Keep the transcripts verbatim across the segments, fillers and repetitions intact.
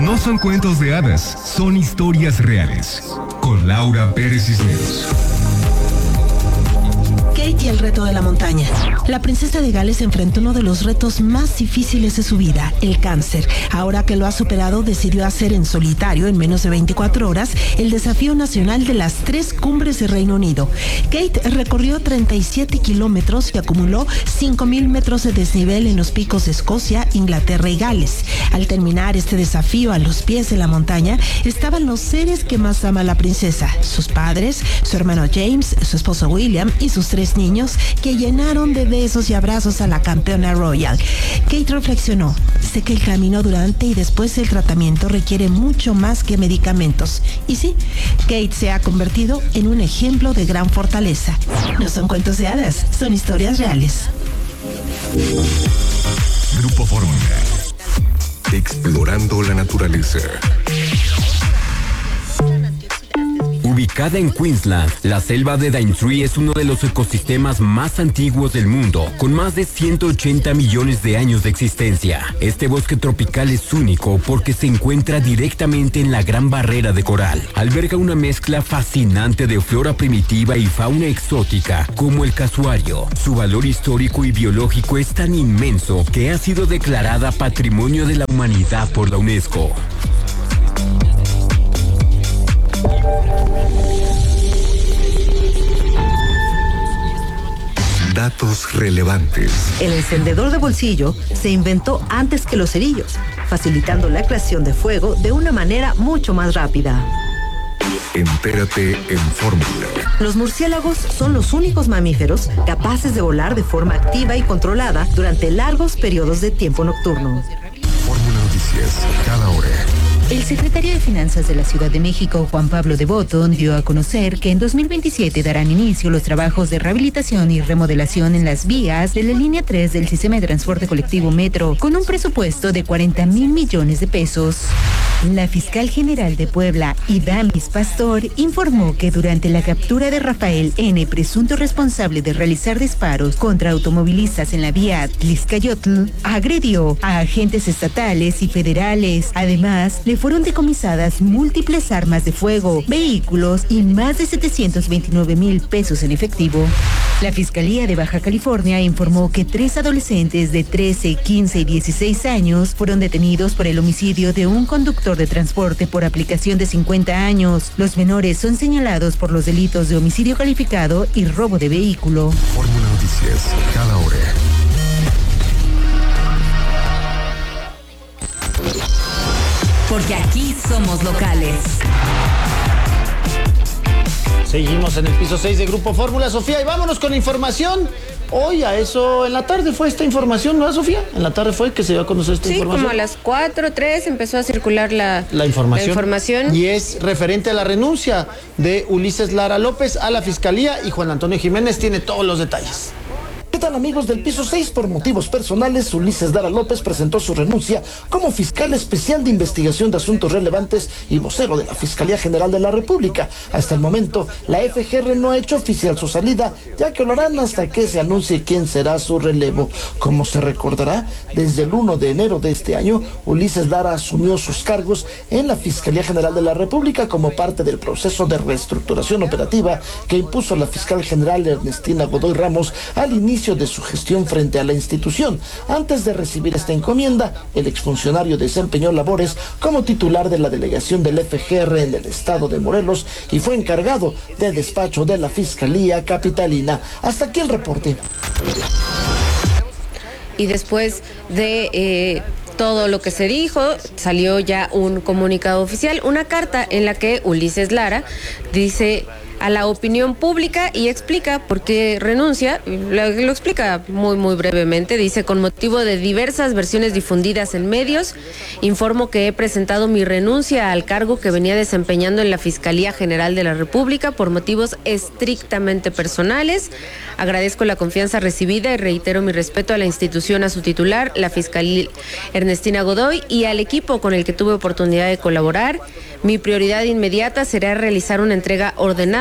No son cuentos de hadas, son historias reales. Con Laura Pérez Cisneros. Kate y el reto de la montaña. La princesa de Gales enfrentó uno de los retos más difíciles de su vida, el cáncer. Ahora que lo ha superado, decidió hacer en solitario, en menos de veinticuatro horas, el desafío nacional de las tres cumbres de Reino Unido. Kate recorrió treinta y siete kilómetros y acumuló cinco mil metros de desnivel en los picos de Escocia, Inglaterra y Gales. Al terminar este desafío a los pies de la montaña, estaban los seres que más ama la princesa, sus padres, su hermano James, su esposo William y sus tres niños, que llenaron de besos y abrazos a la campeona royal. Kate reflexionó: sé que el camino durante y después del tratamiento requiere mucho más que medicamentos. Y sí, Kate se ha convertido en un ejemplo de gran fortaleza. No son cuentos de hadas, son historias reales. Grupo Fórmula. Explorando la naturaleza. Ubicada en Queensland, la selva de Daintree es uno de los ecosistemas más antiguos del mundo, con más de ciento ochenta millones de años de existencia. Este bosque tropical es único porque se encuentra directamente en la Gran Barrera de Coral. Alberga una mezcla fascinante de flora primitiva y fauna exótica, como el casuario. Su valor histórico y biológico es tan inmenso que ha sido declarada Patrimonio de la Humanidad por la UNESCO. Datos relevantes. El encendedor de bolsillo se inventó antes que los cerillos, facilitando la creación de fuego de una manera mucho más rápida. Entérate en Fórmula. Los murciélagos son los únicos mamíferos capaces de volar de forma activa y controlada durante largos periodos de tiempo nocturno. Fórmula Noticias, cada hora. El secretario de Finanzas de la Ciudad de México, Juan Pablo de Botton, dio a conocer que en dos mil veintisiete darán inicio los trabajos de rehabilitación y remodelación en las vías de la línea tres del sistema de transporte colectivo Metro, con un presupuesto de cuarenta mil millones de pesos. La fiscal general de Puebla, Idamis Pastor, informó que durante la captura de Rafael N., presunto responsable de realizar disparos contra automovilistas en la vía Tlixcayotl, agredió a agentes estatales y federales. Además, le fueron decomisadas múltiples armas de fuego, vehículos y más de setecientos veintinueve mil pesos en efectivo. La Fiscalía de Baja California informó que tres adolescentes de trece, quince y dieciséis años fueron detenidos por el homicidio de un conductor de transporte por aplicación de cincuenta años. Los menores son señalados por los delitos de homicidio calificado y robo de vehículo. Fórmula Noticias, cada hora. Porque aquí somos locales. Seguimos en el piso seis de Grupo Fórmula, Sofía, y vámonos con información. Hoy a eso, en la tarde fue esta información, ¿no, Sofía? En la tarde fue que se dio a conocer esta sí, información. Sí, como a las cuatro, tres empezó a circular la, la, información. la información. Y es referente a la renuncia de Ulises Lara López a la Fiscalía, y Juan Antonio Jiménez tiene todos los detalles. ¿Qué tal, amigos del piso seis? Por motivos personales, Ulises Lara López presentó su renuncia como fiscal especial de investigación de asuntos relevantes y vocero de la Fiscalía General de la República. Hasta el momento, la F G R no ha hecho oficial su salida, ya que lo harán hasta que se anuncie quién será su relevo. Como se recordará, desde el primero de enero de este año, Ulises Lara asumió sus cargos en la Fiscalía General de la República como parte del proceso de reestructuración operativa que impuso la fiscal general Ernestina Godoy Ramos al inicio de su gestión frente a la institución. Antes de recibir esta encomienda, el exfuncionario desempeñó labores como titular de la delegación del F G R en el estado de Morelos y fue encargado de despacho de la Fiscalía Capitalina. Hasta aquí el reporte. Y después de eh, todo lo que se dijo, salió ya un comunicado oficial, una carta en la que Ulises Lara dice a la opinión pública y explica por qué renuncia. Lo, lo explica muy, muy brevemente. Dice: con motivo de diversas versiones difundidas en medios, informo que he presentado mi renuncia al cargo que venía desempeñando en la Fiscalía General de la República por motivos estrictamente personales. Agradezco la confianza recibida y reitero mi respeto a la institución, a su titular, la fiscal Ernestina Godoy, y al equipo con el que tuve oportunidad de colaborar. Mi prioridad inmediata será realizar una entrega ordenada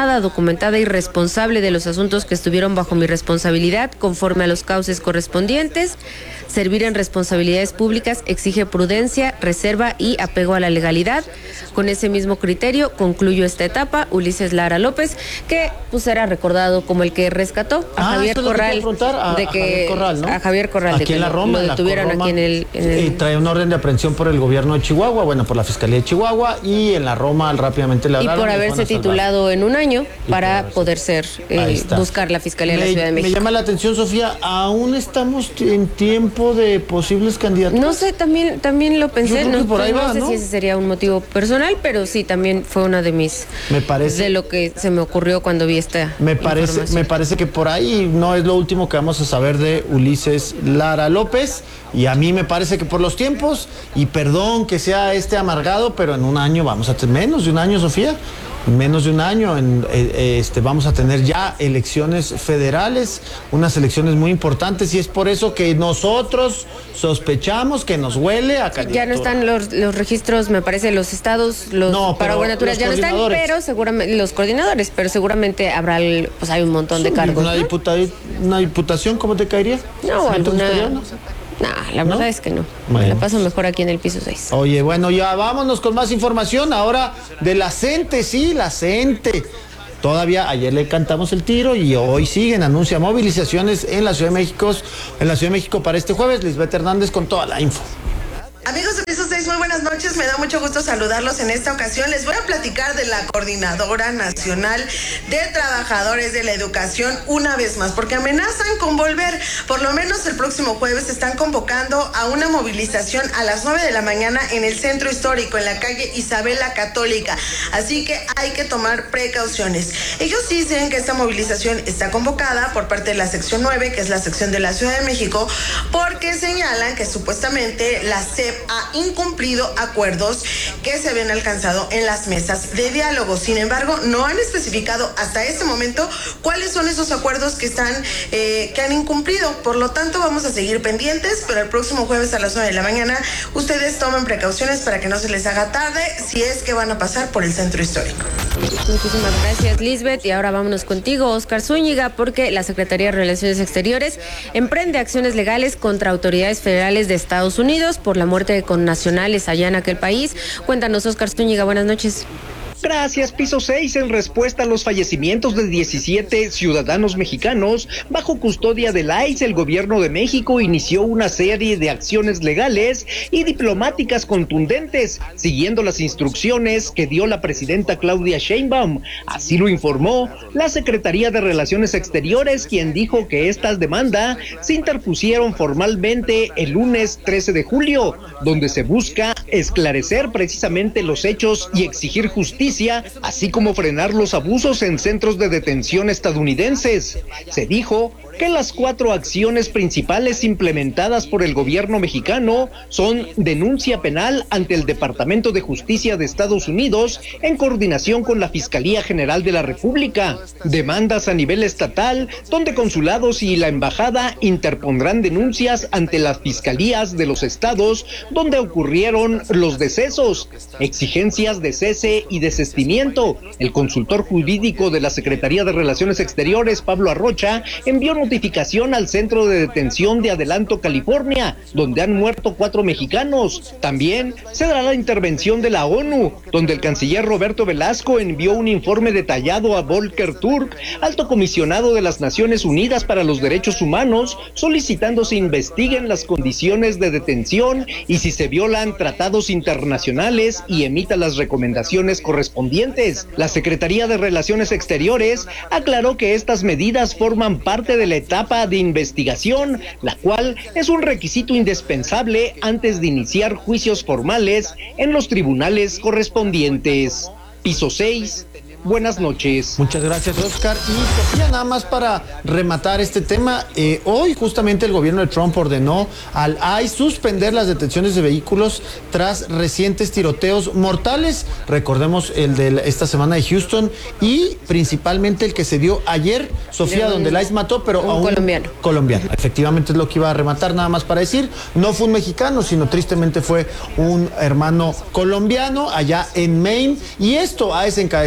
informada, documentada y responsable de los asuntos que estuvieron bajo mi responsabilidad, conforme a los cauces correspondientes. Servir en responsabilidades públicas exige prudencia, reserva y apego a la legalidad. Con ese mismo criterio concluyo esta etapa. Ulises Lara López, que pues era recordado como el que rescató a ah, Javier Corral, a, de que a Javier Corral, ¿no? a Javier Corral aquí de que en la Roma, lo detuvieron aquí en el, en el... Y trae una orden de aprehensión por el gobierno de Chihuahua, bueno, por la Fiscalía de Chihuahua, y en la Roma rápidamente le hablaron. Y por haberse titulado en un año para poder ser eh, buscar la Fiscalía me, de la Ciudad de México. Me llama la atención, Sofía, aún estamos en tiempo de posibles candidatos. No sé, también también lo pensé, no, por ahí no va, sé ¿no? si ese sería un motivo personal, pero sí, también fue una de mis... Me parece... De lo que se me ocurrió cuando vi esta Me parece, me parece que por ahí no es lo último que vamos a saber de Ulises Lara López, y a mí me parece que por los tiempos, y perdón que sea este amargado, pero en un año vamos a tener, menos de un año, Sofía, menos de un año en, eh, este, vamos a tener ya elecciones federales, unas elecciones muy importantes, y es por eso que nosotros sospechamos que nos huele a candidatura. Ya no están los, los registros, me parece, los estados, los no, para gubernaturas ya no están, pero seguramente los coordinadores, pero seguramente habrá, el, pues hay un montón sí, de cargos. Una, ¿no? diputa, una diputación, ¿cómo te caería? No, alguna... No, la verdad ¿No? es que no. Bueno. Me la paso mejor aquí en el piso seis. Oye, bueno, ya vámonos con más información ahora de la CENTE, sí, la CENTE. Todavía ayer le cantamos el tiro y hoy siguen, anuncia movilizaciones en la Ciudad de México, en la Ciudad de México para este jueves. Lisbeth Hernández con toda la info. Amigos de Piso seis, muy buenas noches, me da mucho gusto saludarlos en esta ocasión. Les voy a platicar de la Coordinadora Nacional de Trabajadores de la Educación una vez más, porque amenazan con volver. Por lo menos el próximo jueves están convocando a una movilización a las nueve de la mañana en el Centro Histórico, en la calle Isabela Católica, así que hay que tomar precauciones. Ellos dicen que esta movilización está convocada por parte de la sección nueve, que es la sección de la Ciudad de México, porque señalan que supuestamente la C E P ha incumplido acuerdos que se habían alcanzado en las mesas de diálogo. Sin embargo, no han especificado hasta este momento cuáles son esos acuerdos que están eh, que han incumplido. Por lo tanto, vamos a seguir pendientes, pero el próximo jueves a las nueve de la mañana ustedes tomen precauciones para que no se les haga tarde si es que van a pasar por el Centro Histórico. Muchísimas gracias, Lisbeth. Y ahora vámonos contigo, Oscar Zúñiga, porque la Secretaría de Relaciones Exteriores emprende acciones legales contra autoridades federales de Estados Unidos por la muerte de connacionales allá en aquel país. Cuéntanos, Oscar Zúñiga, buenas noches. Gracias, Piso seis. En respuesta a los fallecimientos de diecisiete ciudadanos mexicanos bajo custodia del I C E, el gobierno de México inició una serie de acciones legales y diplomáticas contundentes, siguiendo las instrucciones que dio la presidenta Claudia Sheinbaum. Así lo informó la Secretaría de Relaciones Exteriores, quien dijo que estas demandas se interpusieron formalmente el lunes trece de julio, donde se busca esclarecer precisamente los hechos y exigir justicia, así como frenar los abusos en centros de detención estadounidenses. Se dijo que las cuatro acciones principales implementadas por el gobierno mexicano son denuncia penal ante el Departamento de Justicia de Estados Unidos en coordinación con la Fiscalía General de la República, demandas a nivel estatal, donde consulados y la embajada interpondrán denuncias ante las fiscalías de los estados donde ocurrieron los decesos, exigencias de cese y desistimiento. El consultor jurídico de la Secretaría de Relaciones Exteriores, Pablo Arrocha, envió notificación al centro de detención de Adelanto, California, donde han muerto cuatro mexicanos. También se dará la intervención de la ONU, donde el canciller Roberto Velasco envió un informe detallado a Volker Turk, alto comisionado de las Naciones Unidas para los Derechos Humanos, solicitando se investiguen las condiciones de detención y si se violan tratados internacionales y emita las recomendaciones correspondientes. La Secretaría de Relaciones Exteriores aclaró que estas medidas forman parte de la etapa de investigación, la cual es un requisito indispensable antes de iniciar juicios formales en los tribunales correspondientes. Piso seis. Buenas noches. Muchas gracias, Oscar. Y Sofía, nada más para rematar este tema, eh, hoy justamente el gobierno de Trump ordenó al I C E suspender las detenciones de vehículos tras recientes tiroteos mortales. Recordemos el de esta semana de Houston y principalmente el que se dio ayer, Sofía, de donde el I C E mató, pero un a un colombiano. colombiano. Efectivamente es lo que iba a rematar, nada más para decir. No fue un mexicano, sino tristemente fue un hermano colombiano allá en Maine. Y esto ha desencadenado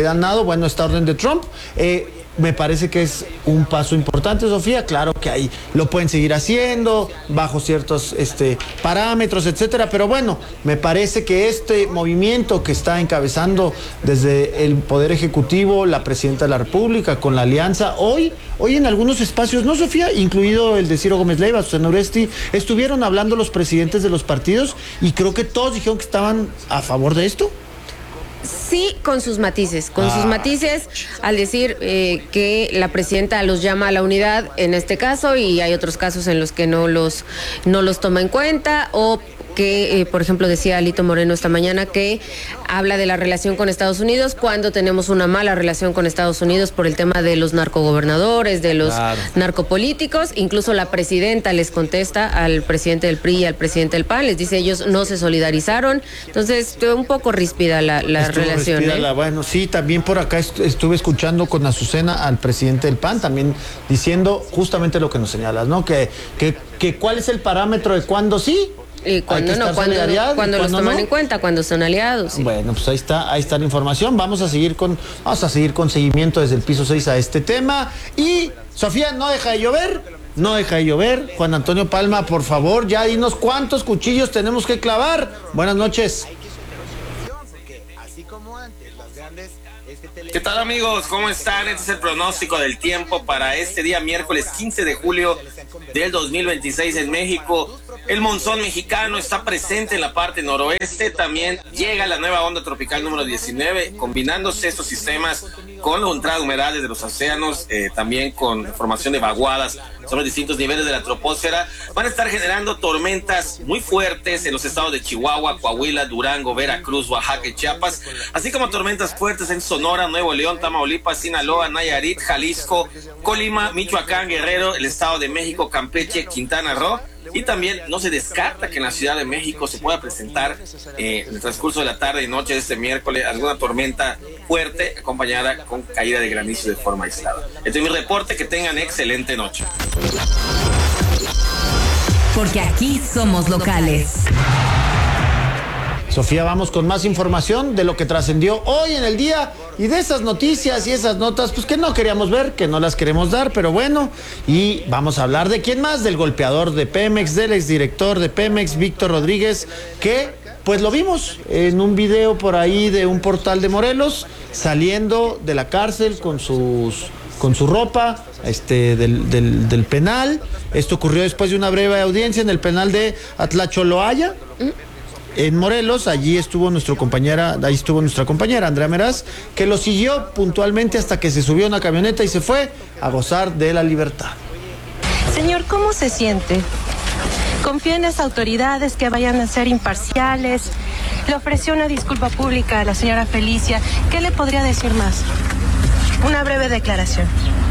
respaldando, bueno, esta orden de Trump. Eh, Me parece que es un paso importante, Sofía. Claro que ahí lo pueden seguir haciendo bajo ciertos este, parámetros, etcétera. Pero bueno, me parece que este movimiento que está encabezando desde el Poder Ejecutivo, la Presidenta de la República, con la alianza, hoy, hoy en algunos espacios, ¿no, Sofía? Incluido el de Ciro Gómez Leiva, Susana Uresti, estuvieron hablando los presidentes de los partidos y creo que todos dijeron que estaban a favor de esto. Sí, con sus matices, con ah. sus matices al decir eh, que la presidenta los llama a la unidad en este caso y hay otros casos en los que no los, no los toma en cuenta o que, eh, por ejemplo, decía Alito Moreno esta mañana que habla de la relación con Estados Unidos cuando tenemos una mala relación con Estados Unidos por el tema de los narcogobernadores, de los claro. narcopolíticos. Incluso la presidenta les contesta al presidente del P R I y al presidente del P A N, les dice ellos no se solidarizaron. Entonces, un poco ríspida la, la relación. Ríspida ¿eh? la, bueno, sí, también por acá estuve escuchando con Azucena al presidente del P A N, también diciendo justamente lo que nos señalas, ¿no? Que, que, que cuál es el parámetro de cuándo sí. Y cuando no, cuando, cuando los toman no? en cuenta, cuando son aliados. Sí. Bueno, pues ahí está, ahí está la información. Vamos a seguir con, vamos a seguir con seguimiento desde el piso seis a este tema. Y Sofía, no deja de llover, no deja de llover. Juan Antonio Palma, por favor, ya dinos cuántos cuchillos tenemos que clavar. Buenas noches. ¿Qué tal, amigos? ¿Cómo están? Este es el pronóstico del tiempo para este día miércoles quince de julio del dos mil veintiséis en México. El monzón mexicano está presente en la parte noroeste. También llega la nueva onda tropical número diecinueve, combinándose estos sistemas con la entrada de humedades de los océanos, eh, también con formación de vaguadas sobre los distintos niveles de la troposfera. Van a estar generando tormentas muy fuertes en los estados de Chihuahua, Coahuila, Durango, Veracruz, Oaxaca y Chiapas, así como tormentas fuertes en Sonora, Nuevo León, Tamaulipas, Sinaloa, Nayarit, Jalisco, Colima, Michoacán, Guerrero, el Estado de México, Campeche, Quintana Roo. Y también no se descarta que en la Ciudad de México se pueda presentar eh, en el transcurso de la tarde y noche de este miércoles alguna tormenta fuerte acompañada con caída de granizo de forma aislada. Este es mi reporte, que tengan excelente noche. Porque aquí somos locales. Sofía, vamos con más información de lo que trascendió hoy en el día y de esas noticias y esas notas, pues que no queríamos ver, que no las queremos dar, pero bueno, y vamos a hablar de quién más, del golpeador de Pemex, del exdirector de Pemex, Víctor Rodríguez, que pues lo vimos en un video por ahí de un portal de Morelos, saliendo de la cárcel con sus... con su ropa este, del, del, del penal. Esto ocurrió después de una breve audiencia en el penal de Atlacholoaya, en Morelos. Allí estuvo nuestra compañera, ahí estuvo nuestra compañera Andrea Meraz, que lo siguió puntualmente hasta que se subió a una camioneta y se fue a gozar de la libertad. Señor, ¿cómo se siente? ¿Confía en las autoridades que vayan a ser imparciales? Le ofreció una disculpa pública a la señora Felicia. ¿Qué le podría decir más? Una breve declaración.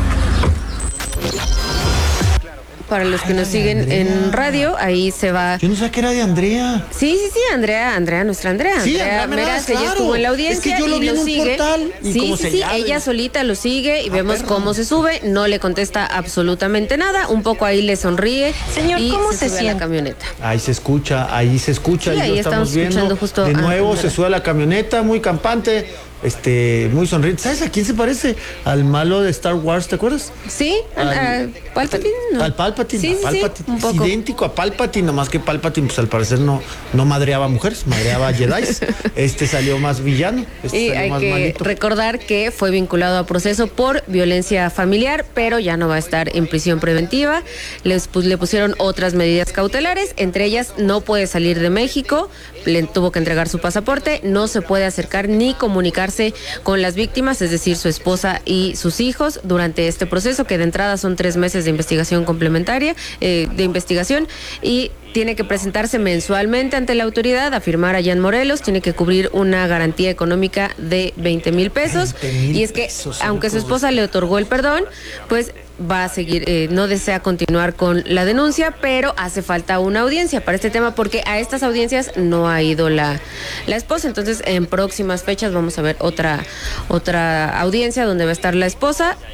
Para los que nos siguen en radio, ahí se va. Yo no sé qué era de Andrea. Sí, sí, sí, Andrea, Andrea, nuestra Andrea. Sí, Andrea Meraz, ella claro. estuvo en la audiencia. Es que yo lo y vi lo en un sigue. portal. Y sí, sí, sí, ella solita lo sigue y ah, vemos perdón. cómo se sube. No le contesta absolutamente nada. Un poco ahí le sonríe. Señor, y ¿cómo se, se sube siente? A la camioneta. Ahí se escucha, ahí se escucha. Sí, ahí lo estamos, estamos viendo. escuchando justo. De nuevo ah, se sube a la camioneta, muy campante. Este, muy sonriente. ¿Sabes a quién se parece? Al malo de Star Wars, ¿te acuerdas? Sí, al, a Palpatine. No. Al Palpatine. Sí, a Palpatine. Sí, un es poco. idéntico a Palpatine, nomás que Palpatine, pues al parecer no, no madreaba mujeres, madreaba Jedis. Este salió más villano. Este y salió hay más que malito. recordar que fue vinculado a proceso por violencia familiar, pero ya no va a estar en prisión preventiva. Les, pues, le pusieron otras medidas cautelares, entre ellas no puede salir de México, le tuvo que entregar su pasaporte, no se puede acercar ni comunicarse con las víctimas, es decir, su esposa y sus hijos, durante este proceso, que de entrada son tres meses de investigación complementaria, eh, de investigación, y tiene que presentarse mensualmente ante la autoridad, a firmar allá en Morelos, tiene que cubrir una garantía económica de veinte mil pesos, y es que, aunque su esposa le otorgó el perdón, pues va a seguir, eh, no desea continuar con la denuncia, pero hace falta una audiencia para este tema, porque a estas audiencias no ha ido la, la esposa. Entonces, en próximas fechas vamos a ver otra, otra audiencia donde va a estar la esposa.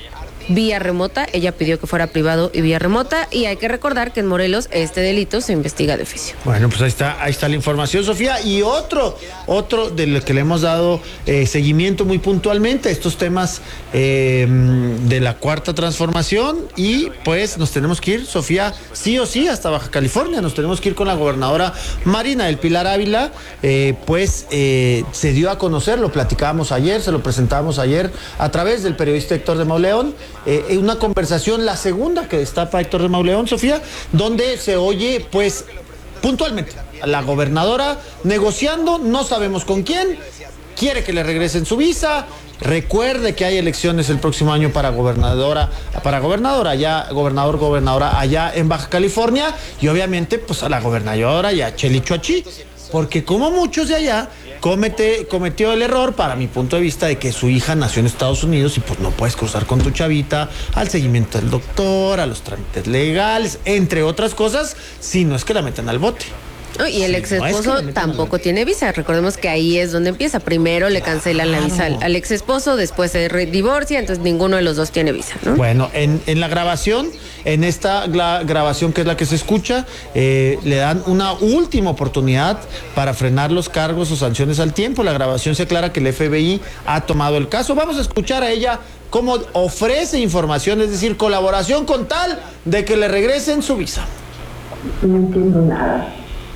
vía remota. Ella pidió que fuera privado y vía remota, y hay que recordar que en Morelos este delito se investiga de oficio. Bueno, pues ahí está, ahí está la información, Sofía. Y otro, otro de lo que le hemos dado eh, seguimiento muy puntualmente, estos temas eh, de la cuarta transformación, y pues nos tenemos que ir, Sofía, sí o sí, hasta Baja California. Nos tenemos que ir con la gobernadora Marina del Pilar Ávila. Eh, pues eh, se dio a conocer, lo platicábamos ayer, se lo presentábamos ayer a través del periodista Héctor de Mauleón, eh, una conversación, la segunda que destapa Héctor de Mauleón, Sofía, donde se oye pues puntualmente a la gobernadora negociando, no sabemos con quién, quiere que le regresen su visa. Recuerde que hay elecciones el próximo año para gobernadora, para gobernadora allá, gobernador, gobernadora allá en Baja California, y obviamente pues a la gobernadora y a Chely Chuachi, porque como muchos de allá comete, cometió el error, para mi punto de vista, de que su hija nació en Estados Unidos y pues no puedes cruzar con tu chavita al seguimiento del doctor, a los trámites legales, entre otras cosas, si no es que la metan al bote. Y el ex esposo no es que tampoco tiene visa. Recordemos que ahí es donde empieza. Primero le cancelan la visa al, al ex esposo, después se divorcia, entonces ninguno de los dos tiene visa, ¿no? Bueno, en, en la grabación, en esta la grabación que es la que se escucha, eh, le dan una última oportunidad para frenar los cargos o sanciones al tiempo. La grabación se aclara que el F B I ha tomado el caso. Vamos a escuchar a ella cómo ofrece información, es decir, colaboración con tal de que le regresen su visa. No entiendo nada.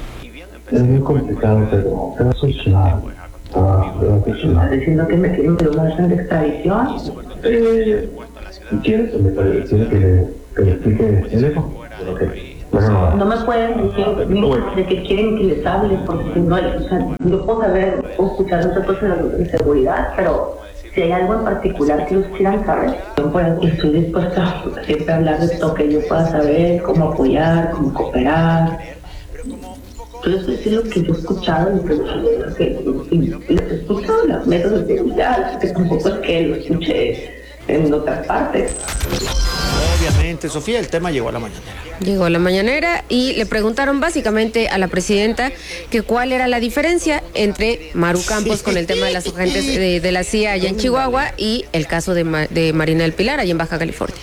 Es muy complicado, pero te va a solucionar. ¿Estás diciendo que me quieren que lo mandan de extradición? Eh, si quieres, que le, que le, que le explique el eso. Bueno, no, no me pueden decir de que quieren que les hable, porque no, o sea, yo puedo saber, puedo escuchar muchas cosas de seguridad, pero si hay algo en particular que ellos quieran saber, yo pues, estoy dispuesta a siempre hablar de todo que yo pueda saber, cómo apoyar, cómo cooperar. Entonces, decir lo que yo he escuchado, lo que, lo que, lo que he escuchado en los medios de seguridad, que tampoco es que lo escuche en otras partes. Obviamente, Sofía, el tema llegó a la mañanera. Llegó a la mañanera y le preguntaron básicamente a la presidenta que cuál era la diferencia entre Maru Campos sí. con el tema de las agentes de, de la C I A allá en Chihuahua y el caso de, Ma, de Marina del Pilar allá en Baja California.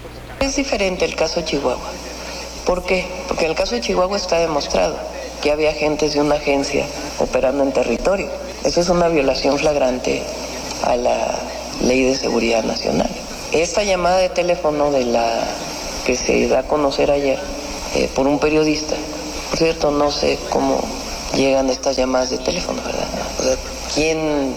Es diferente el caso de Chihuahua. ¿Por qué? Porque en el caso de Chihuahua está demostrado que había agentes de una agencia operando en territorio. Eso es una violación flagrante a la Ley de Seguridad Nacional. Esta llamada de teléfono de la que se da a conocer ayer eh, por un periodista, por cierto, no sé cómo llegan estas llamadas de teléfono, ¿verdad? O sea, ¿quién,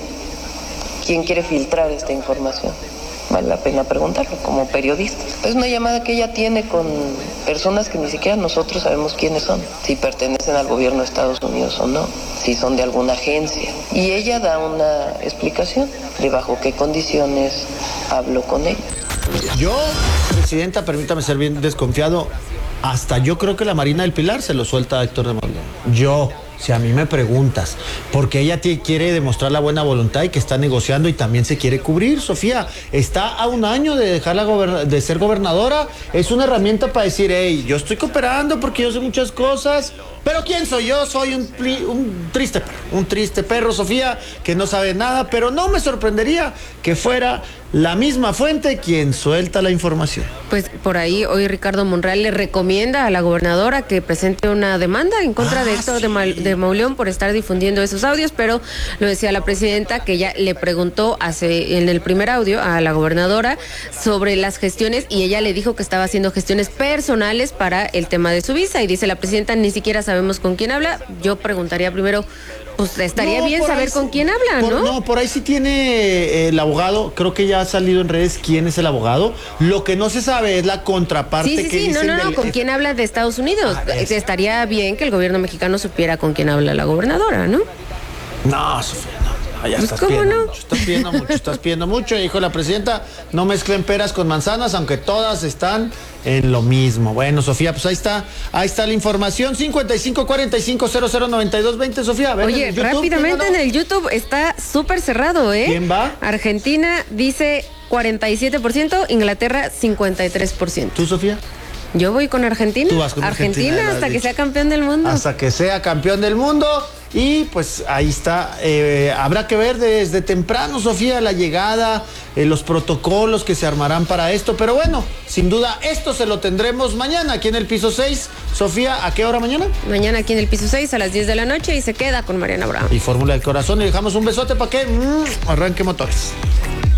quién quiere filtrar esta información? Vale la pena preguntarlo como periodista. Es una llamada que ella tiene con personas que ni siquiera nosotros sabemos quiénes son, si pertenecen al gobierno de Estados Unidos o no, si son de alguna agencia. Y ella da una explicación de bajo qué condiciones habló con ella. Yo, presidenta, permítame ser bien desconfiado, hasta yo creo que la Marina del Pilar se lo suelta a Héctor de Mauleón. Yo, si a mí me preguntas, porque ella t- quiere demostrar la buena voluntad y que está negociando y también se quiere cubrir, Sofía, está a un año de dejar la gober- de ser gobernadora, es una herramienta para decir, hey, yo estoy cooperando porque yo sé muchas cosas, pero ¿quién soy yo? Soy un, pli- un triste perro, un triste perro, Sofía, que no sabe nada, pero no me sorprendería que fuera la misma fuente quien suelta la información. Pues por ahí hoy Ricardo Monreal le recomienda a la gobernadora que presente una demanda en contra ah, de Héctor sí. de, Mal, de Mauleón por estar difundiendo esos audios, pero lo decía la presidenta que ella le preguntó hace en el primer audio a la gobernadora sobre las gestiones y ella le dijo que estaba haciendo gestiones personales para el tema de su visa y dice la presidenta, ni siquiera sabemos con quién habla. Yo preguntaría primero, pues estaría no, bien saber con quién habla, por, ¿no? No, por ahí sí tiene eh, el abogado, creo que ya ha salido en redes quién es el abogado. Lo que no se sabe es la contraparte sí, sí, que sí, dicen no, no, no, del... con quién habla de Estados Unidos. Ah, estaría bien que el gobierno mexicano supiera con quién habla la gobernadora, ¿no? No, Sofía, no. Ya pues estás ¿cómo pidiendo no? mucho, estás pidiendo mucho, estás pidiendo mucho. Dijo la presidenta, no mezclen peras con manzanas, aunque todas están en lo mismo. Bueno, Sofía, pues ahí está, ahí está la información. cincuenta y cinco cuarenta y cinco cero cero noventa y dos veinte, Sofía. A ver, oye, en YouTube, rápidamente en el YouTube está súper cerrado, ¿eh? ¿Quién va? Argentina dice cuarenta y siete por ciento, Inglaterra cincuenta y tres por ciento. ¿Tú, Sofía? Yo voy con Argentina. Tú vas con Argentina, Argentina hasta que sea campeón del mundo. Hasta que sea campeón del mundo. Y pues ahí está, eh, habrá que ver desde temprano, Sofía, la llegada, eh, los protocolos que se armarán para esto, pero bueno, sin duda esto se lo tendremos mañana aquí en el piso seis. Sofía, ¿a qué hora mañana? Mañana aquí en el piso seis a las diez de la noche y se queda con Mariana Brown. Y Fórmula del Corazón, y dejamos un besote para que mmm, arranque motores.